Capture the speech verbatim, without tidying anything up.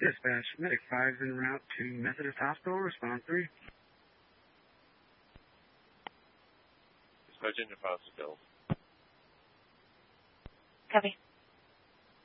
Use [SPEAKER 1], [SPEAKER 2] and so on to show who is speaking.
[SPEAKER 1] Dispatch, Medic five en route to Methodist Hospital, response three.
[SPEAKER 2] Dispatch engine five, still.
[SPEAKER 3] Copy.